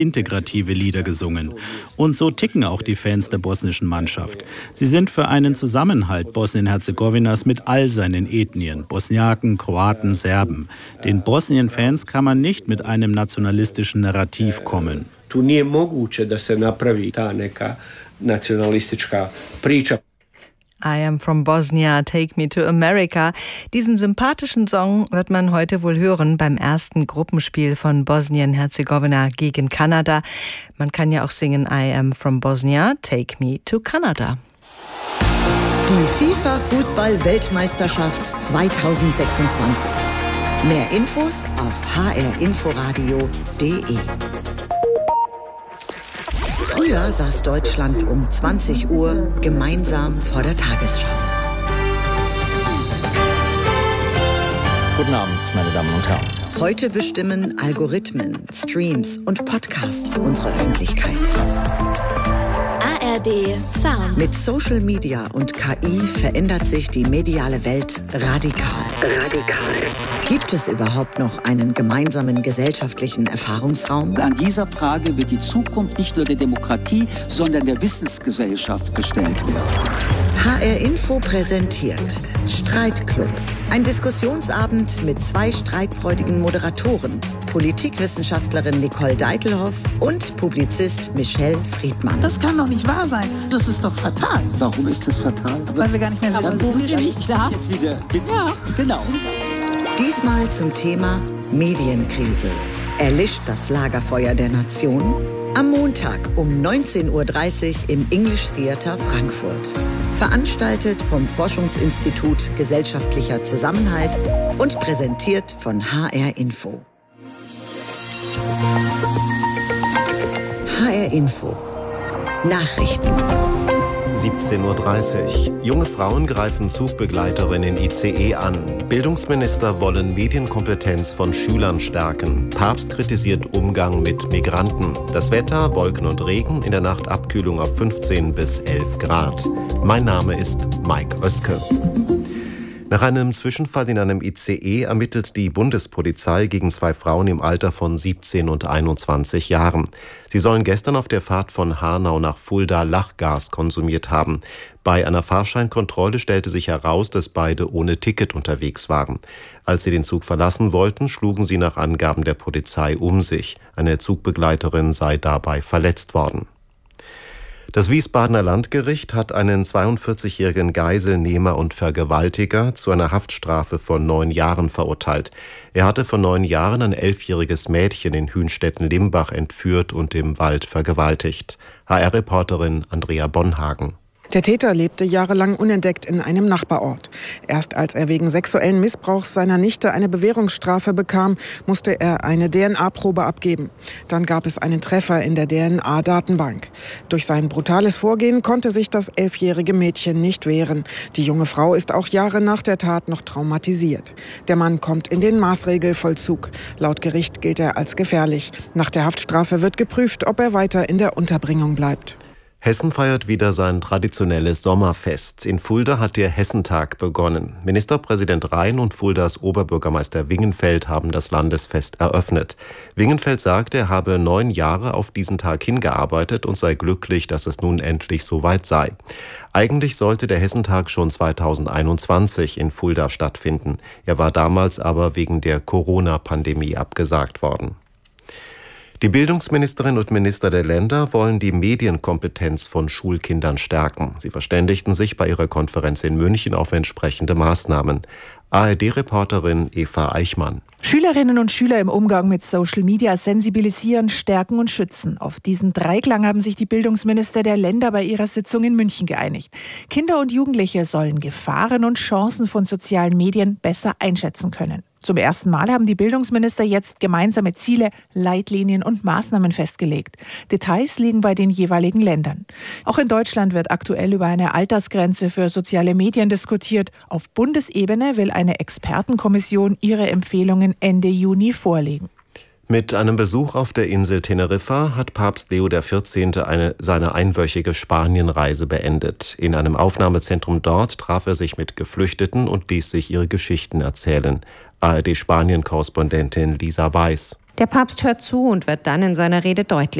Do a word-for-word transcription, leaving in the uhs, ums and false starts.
integrative Lieder gesungen. Und so ticken auch die Fans der bosnischen Mannschaft. Sie sind für einen Zusammenhalt Bosnien-Herzegowinas mit all seinen Ethnien, Bosniaken, Kroaten, Serben. Den Bosnien-Fans kann man nicht mit einem nationalistischen Narrativ kommen. Tu nije moguće da se napravi ta neka nacionalistička priča. I Am From Bosnia, Take Me to America. Diesen sympathischen Song wird man heute wohl hören beim ersten Gruppenspiel von Bosnien-Herzegowina gegen Kanada. Man kann ja auch singen I Am From Bosnia, Take Me to Canada. Die FIFA-Fußball-Weltmeisterschaft zweitausendsechsundzwanzig. Mehr Infos auf h r inforadio punkt d e. Früher saß Deutschland um zwanzig Uhr gemeinsam vor der Tagesschau. Guten Abend, meine Damen und Herren. Heute bestimmen Algorithmen, Streams und Podcasts unsere Öffentlichkeit. A R D Sound. Mit Social Media und K I verändert sich die mediale Welt radikal. Radikal. Gibt es überhaupt noch einen gemeinsamen gesellschaftlichen Erfahrungsraum? An dieser Frage wird die Zukunft nicht nur der Demokratie, sondern der Wissensgesellschaft gestellt werden. H R Info präsentiert Streitclub. Ein Diskussionsabend mit zwei streitfreudigen Moderatoren. Politikwissenschaftlerin Nicole Deitelhoff und Publizist Michelle Friedmann. Das kann doch nicht wahr sein. Das ist doch fatal. Warum ist das fatal? Weil wir gar nicht mehr wissen, wo wir nicht da. Jetzt wieder. Ja, genau. Diesmal zum Thema Medienkrise. Erlischt das Lagerfeuer der Nation? Am Montag um neunzehn Uhr dreißig im English Theater Frankfurt. Veranstaltet vom Forschungsinstitut Gesellschaftlicher Zusammenhalt und präsentiert von H R Info. H R Info. Nachrichten. siebzehn Uhr dreißig. Junge Frauen greifen Zugbegleiterinnen in I C E an. Bildungsminister wollen Medienkompetenz von Schülern stärken. Papst kritisiert Umgang mit Migranten. Das Wetter, Wolken und Regen, in der Nacht Abkühlung auf fünfzehn bis elf Grad. Mein Name ist Mike Oeske. Nach einem Zwischenfall in einem I C E ermittelt die Bundespolizei gegen zwei Frauen im Alter von siebzehn und einundzwanzig Jahren. Sie sollen gestern auf der Fahrt von Hanau nach Fulda Lachgas konsumiert haben. Bei einer Fahrscheinkontrolle stellte sich heraus, dass beide ohne Ticket unterwegs waren. Als sie den Zug verlassen wollten, schlugen sie nach Angaben der Polizei um sich. Eine Zugbegleiterin sei dabei verletzt worden. Das Wiesbadener Landgericht hat einen zweiundvierzigjährigen Geiselnehmer und Vergewaltiger zu einer Haftstrafe von neun Jahren verurteilt. Er hatte vor neun Jahren ein elfjähriges Mädchen in Hünstetten-Limbach entführt und im Wald vergewaltigt. H R-Reporterin Andrea Bonhagen. Der Täter lebte jahrelang unentdeckt in einem Nachbarort. Erst als er wegen sexuellen Missbrauchs seiner Nichte eine Bewährungsstrafe bekam, musste er eine D N A-Probe abgeben. Dann gab es einen Treffer in der D N A-Datenbank. Durch sein brutales Vorgehen konnte sich das elfjährige Mädchen nicht wehren. Die junge Frau ist auch Jahre nach der Tat noch traumatisiert. Der Mann kommt in den Maßregelvollzug. Laut Gericht gilt er als gefährlich. Nach der Haftstrafe wird geprüft, ob er weiter in der Unterbringung bleibt. Hessen feiert wieder sein traditionelles Sommerfest. In Fulda hat der Hessentag begonnen. Ministerpräsident Rhein und Fuldas Oberbürgermeister Wingenfeld haben das Landesfest eröffnet. Wingenfeld sagt, er habe neun Jahre auf diesen Tag hingearbeitet und sei glücklich, dass es nun endlich soweit sei. Eigentlich sollte der Hessentag schon zweitausendeinundzwanzig in Fulda stattfinden. Er war damals aber wegen der Corona-Pandemie abgesagt worden. Die Bildungsministerin und Minister der Länder wollen die Medienkompetenz von Schulkindern stärken. Sie verständigten sich bei ihrer Konferenz in München auf entsprechende Maßnahmen. A R D-Reporterin Eva Eichmann. Schülerinnen und Schüler im Umgang mit Social Media sensibilisieren, stärken und schützen. Auf diesen Dreiklang haben sich die Bildungsminister der Länder bei ihrer Sitzung in München geeinigt. Kinder und Jugendliche sollen Gefahren und Chancen von sozialen Medien besser einschätzen können. Zum ersten Mal haben die Bildungsminister jetzt gemeinsame Ziele, Leitlinien und Maßnahmen festgelegt. Details liegen bei den jeweiligen Ländern. Auch in Deutschland wird aktuell über eine Altersgrenze für soziale Medien diskutiert. Auf Bundesebene will eine Expertenkommission ihre Empfehlungen Ende Juni vorlegen. Mit einem Besuch auf der Insel Teneriffa hat Papst Leo der vierzehnte. Eine, seine einwöchige Spanienreise beendet. In einem Aufnahmezentrum dort traf er sich mit Geflüchteten und ließ sich ihre Geschichten erzählen. A R D-Spanien-Korrespondentin Lisa Weiß. Der Papst hört zu und wird dann in seiner Rede deutlich.